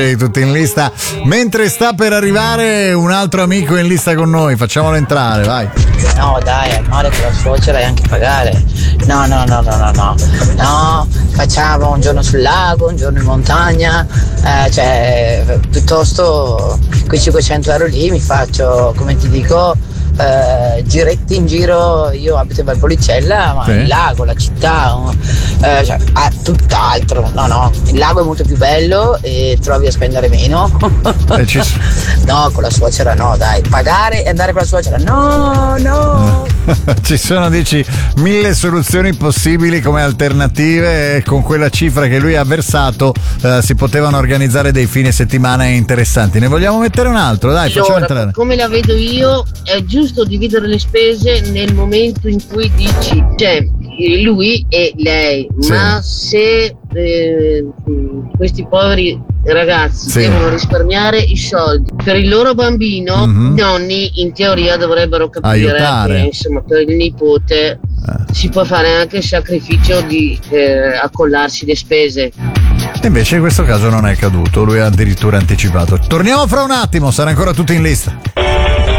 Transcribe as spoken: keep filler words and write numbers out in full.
Tutti in lista, mentre sta per arrivare un altro amico in lista con noi, facciamolo entrare, vai. No dai, al mare con la suocera e anche pagare. No no no no no no no, facciamo un giorno sul lago, un giorno in montagna, eh, cioè piuttosto quei cinquecento euro lì mi faccio, come ti dico, eh, giretti in giro. Io abito in Valpolicella, ma sì, il lago, la città, eh, cioè, ah, tutt'altro. No no, il lago è molto più bello e trovi a spendere meno. No, con la suocera no, dai, pagare e andare con la suocera no no. Ci sono, dici, mille soluzioni possibili come alternative, e con quella cifra che lui ha versato eh, si potevano organizzare dei fine settimana interessanti. Ne vogliamo mettere un altro? Dai, allora, facciamo entrare. Come la vedo io, è giusto dividere le spese nel momento in cui dici, cioè lui e lei, sì, ma se eh, questi poveri ragazzi sì, devono risparmiare i soldi per il loro bambino, mm-hmm, i nonni in teoria dovrebbero capire che insomma per il nipote eh. si può fare anche il sacrificio di eh, accollarsi le spese. E invece in questo caso non è accaduto, lui ha addirittura anticipato. Torniamo fra un attimo, sarà ancora tutti in lista.